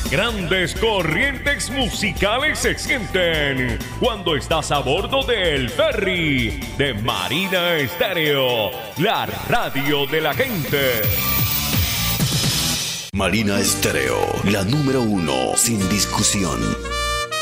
grandes corrientes musicales se sienten cuando estás a bordo del ferry de Marina Estéreo, la radio de la gente. Marina Estéreo, la número 1, sin discusión.